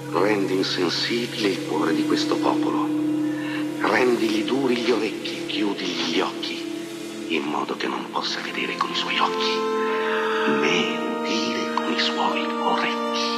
Rendi insensibile il cuore di questo popolo. Rendigli duri gli orecchi, chiudigli gli occhi, in modo che non possa vedere con i suoi occhi